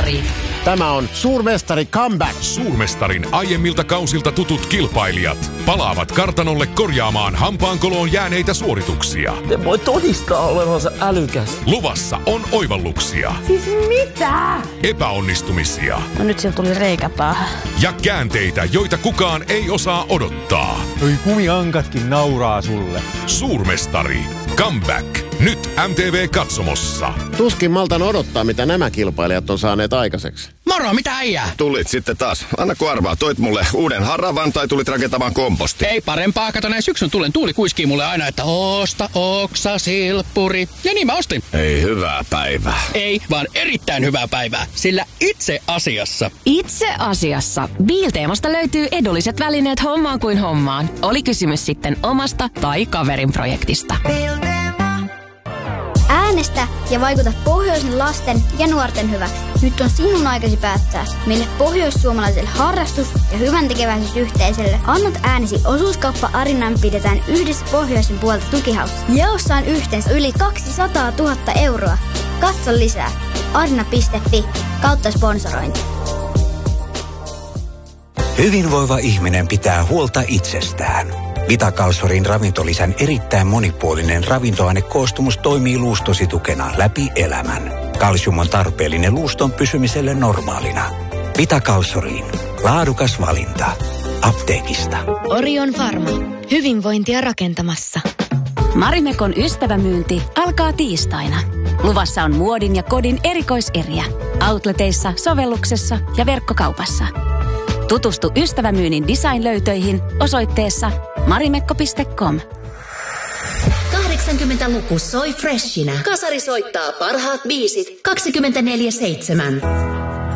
Suurmestari. Tämä on Suurmestari Comeback. Suurmestarin aiemmilta kausilta tutut kilpailijat palaavat kartanolle korjaamaan hampaankoloon jääneitä suorituksia. Te voi todistaa olevansa älykäs. Luvassa on oivalluksia. Siis mitä? Epäonnistumisia. No nyt sieltä tuli reikä päähän. Ja käänteitä, joita kukaan ei osaa odottaa. Noi kumiankatkin nauraa sulle. Suurmestari. Comeback. Nyt MTV-katsomossa. Tuskin maltan odottaa, mitä nämä kilpailijat on saaneet aikaiseksi. Moro, mitä äijää? Tulit sitten taas. Anna kun arvaa, toit mulle uuden haravan tai tulit rakentamaan komposti? Ei parempaa, kato näin syksyn tulen. Tuuli kuiskii mulle aina, että osta oksa silppuri. Ja niin mä ostin. Ei hyvää päivää. Ei, vaan erittäin hyvää päivää. Sillä itse asiassa Bilteemasta löytyy edulliset välineet hommaan kuin hommaan. Oli kysymys sitten omasta tai kaverin projektista. Äänestä ja vaikuta pohjoisen lasten ja nuorten hyväksi. Nyt on sinun aikasi päättää, mille pohjoissuomalaiselle harrastus- ja hyväntekeväisyysyhteisölle annat äänesi. Osuuskauppa Arinan pidetään yhdessä pohjoisen puolta tukihaussa. Jaossa on yhteensä yli 200 000 euroa. Katso lisää. arina.fi/sponsorointi. Hyvinvoiva ihminen pitää huolta itsestään. Vitakalsorin ravintolisän erittäin monipuolinen ravintoainekoostumus toimii luustosi tukena läpi elämän. Kalsium on tarpeellinen luuston pysymiselle normaalina. Vitakalsoriin. Laadukas valinta. Apteekista. Orion Pharma. Hyvinvointia rakentamassa. Marimekon ystävämyynti alkaa tiistaina. Luvassa on muodin ja kodin erikoiseriä. Outleteissa, sovelluksessa ja verkkokaupassa. Tutustu ystävämyynnin design-löytöihin osoitteessa marimekko.com. 80-luku soi freshinä. Kasari soittaa parhaat biisit 24/7.